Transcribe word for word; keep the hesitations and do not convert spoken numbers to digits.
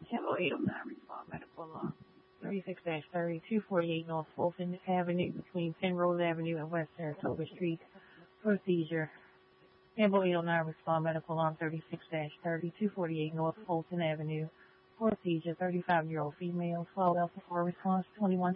Temple eight oh nine, respond medical alarm. thirty-six dash thirty, two forty-eight North Fulton Avenue between Penrose Avenue and West Saratoga Street for seizure. Temple eight oh nine, respond medical alarm. thirty-six dash thirty, two forty-eight North Fulton Avenue for seizure. thirty-five-year-old female, twelve Alpha four response, twenty-one